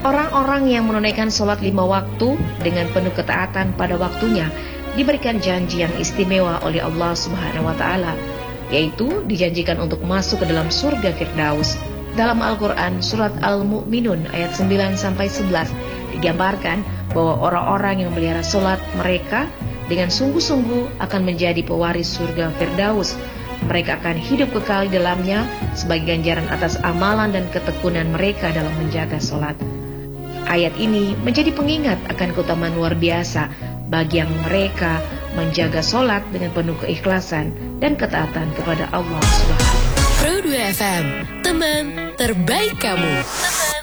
Orang-orang yang menunaikan sholat 5 waktu dengan penuh ketaatan pada waktunya diberikan janji yang istimewa oleh Allah Subhanahu wa Ta'ala, yaitu dijanjikan untuk masuk ke dalam surga Firdaus. Dalam Al-Quran surat Al-Mu'minun ayat 9-11 digambarkan bahwa orang-orang yang melihara sholat mereka dengan sungguh-sungguh akan menjadi pewaris surga Firdaus. Mereka akan hidup kekal di dalamnya sebagai ganjaran atas amalan dan ketekunan mereka dalam menjaga sholat. Ayat ini menjadi pengingat akan keutamaan luar biasa bagi yang mereka menjaga sholat dengan penuh keikhlasan dan ketaatan kepada Allah Subhanahu wa Ta'ala. Pro 2 FM, teman terbaik kamu.